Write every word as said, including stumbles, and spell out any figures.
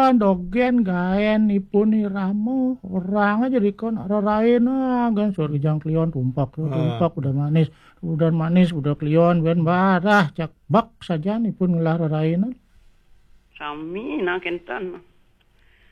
Ipun dogen gaen ipun iramo orang aja dikon rarain gan sorry jang klion tumpak tumpak udah manis udah manis udah klion ben barah cak bak saja ipun ngelah rarain Sami na kentan.